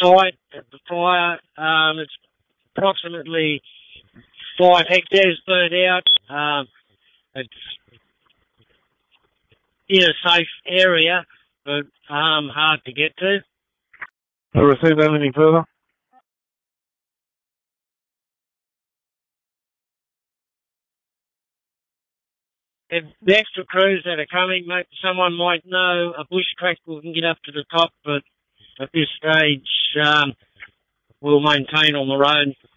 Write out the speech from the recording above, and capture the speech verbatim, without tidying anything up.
site of the fire. Um, it's approximately five hectares burnt out. Um, it's in a safe area, but um, hard to get to. I received that any further? If the extra crews that are coming, mate, someone might know a bush tractor can get up to the top, but at this stage, um, we'll maintain on the road.